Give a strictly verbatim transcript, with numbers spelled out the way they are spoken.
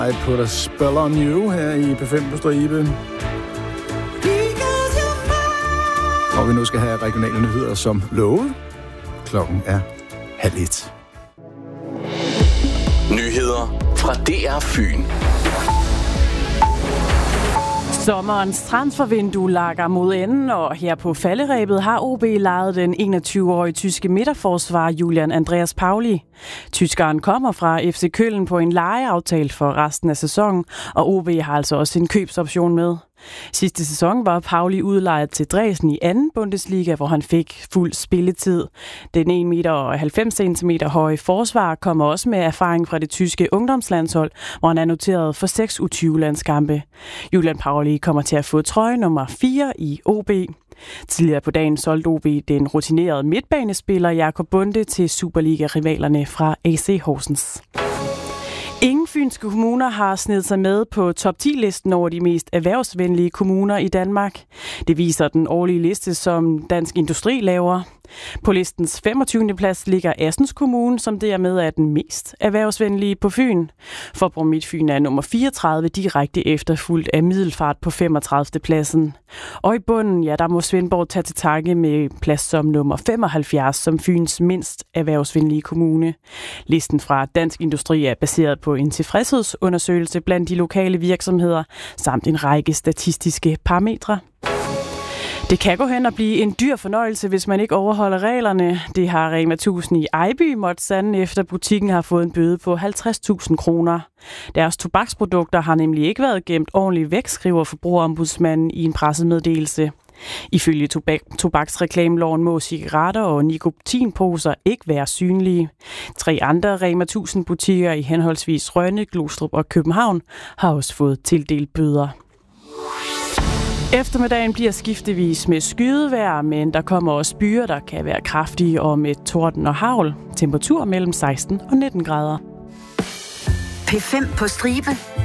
I put a spell on you her i P fem på stribe. Og vi nu skal have regionale nyheder som lovet. Klokken er halv et. Nyheder fra D R Fyn. Sommerens transfervindue lakker mod enden, og her på falderebet har O B lejet den enogtyve-årige tyske midterforsvarer Julian Andreas Pauli. Tyskeren kommer fra F C Köln på en lejeaftale for resten af sæsonen, og O B har altså også en købsoption med. Sidste sæson var Pauli udlejet til Dresden i anden Bundesliga, hvor han fik fuld spilletid. Den en komma halvfems centimeter høje forsvar kommer også med erfaring fra det tyske ungdomslandshold, hvor han er noteret for seks U tyve-landskampe. Julian Pauli kommer til at få trøje nummer fire i O B. Tidligere på dagen solgte O B den rutinerede midtbanespiller Jakob Bunde til Superliga-rivalerne fra A C Horsens. Ingen fynske kommuner har snedet sig med på top ti-listen over de mest erhvervsvenlige kommuner i Danmark. Det viser den årlige liste, som Dansk Industri laver. På listens femogtyvende plads ligger Assens Kommune, som dermed er den mest erhvervsvenlige på Fyn. Faaborg Midtfyn er nummer fireogtredive, direkte efterfulgt af Middelfart på femogtredivte pladsen. Og i bunden, ja, der må Svendborg tage til takke med plads som nummer femoghalvfjerds, som Fyns mindst erhvervsvenlige kommune. Listen fra Dansk Industri er baseret på en tilfredshedsundersøgelse blandt de lokale virksomheder, samt en række statistiske parametre. Det kan gå hen og blive en dyr fornøjelse, hvis man ikke overholder reglerne. Det har Rema tusind i Ejby måtte sande, efter butikken har fået en bøde på halvtreds tusind kroner. Deres tobaksprodukter har nemlig ikke været gemt ordentligt væk, skriver Forbrugerombudsmanden i en pressemeddelelse. Ifølge tobak- tobaksreklameloven må cigaretter og nikotinposer ikke være synlige. Tre andre Rema tusind butikker i henholdsvis Rønne, Glostrup og København har også fået tildelt bøder. Eftermiddagen bliver skiftevis med skydevejr, men der kommer også byer, der kan være kraftige og med torden og hagl. Temperatur mellem seksten og nitten grader. P fem på stribe.